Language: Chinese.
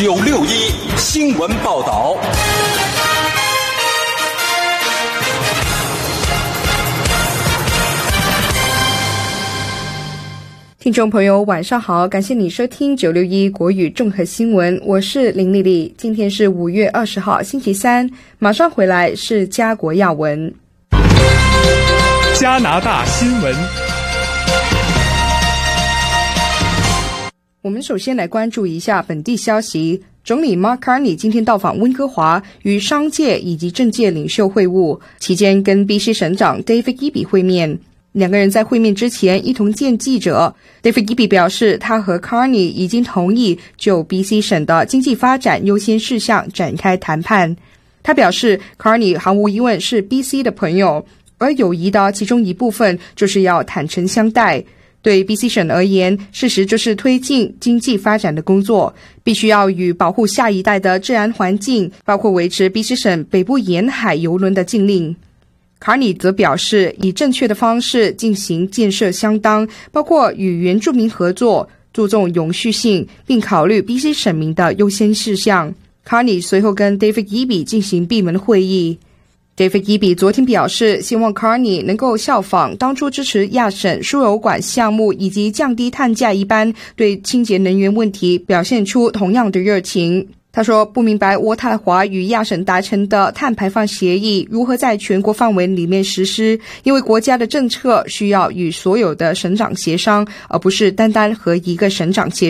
961新闻报道。 听众朋友晚上好，感谢你收听961国语综合新闻，我是林丽丽。今天是5月20号星期三，马上回来是加国要闻。 加拿大新闻， 我们首先来关注一下本地消息。总理 Mark Carney 今天到访温哥华，与商界以及政界领袖会晤，期间跟 BC 省长 David Eby 会面。两个人在会面之前一同见记者。David Eby 表示，他和 Carney 已经同意就 BC 省的经济发展优先事项展开谈判。他表示 Carney 毫无疑问是 BC 的朋友，而友谊的其中一部分就是要坦诚相待。对 BC 省而言，事实就是推进经济发展的工作，必须要与保护下一代的自然环境，包括维持 BC 省北部沿海邮轮的禁令。Carney 则表示，以正确的方式进行建设相当，包括与原住民合作，注重永续性，并考虑 BC 省民的优先事项。Carney 随后跟 David Eby 进行闭门会议。David Eby 昨天表示，希望 Carney 能够效仿当初支持亚省输油管项目以及降低碳价一般，对清洁能源问题表现出同样的热情。他说，不明白渥太华与亚省达成的碳排放协议如何在全国范围里面实施，因为国家的政策需要与所有的省长协商，而不是单单和一个省长协商。